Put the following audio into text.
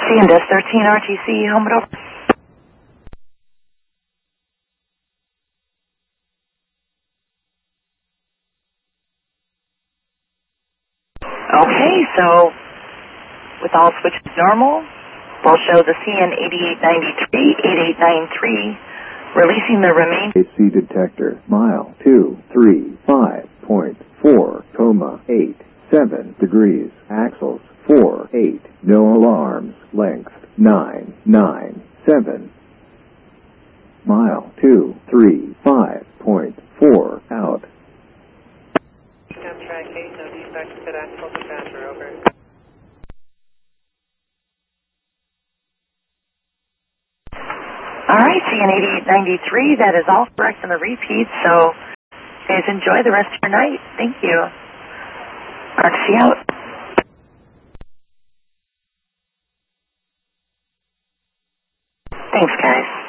CNS 13 RTC, home it over. Okay, so with all switches normal, we'll show the CN 8893, 8893, releasing the remaining AC detector, mile 235.4,87 degrees, axles 48, no alarms, length 997, mile 235.4 out. Track 8, no defects, good axle dispatcher, over. All right, CN 8893, that is all correct in the repeat, so guys enjoy the rest of your night. Thank you. RTC out. Thanks, guys.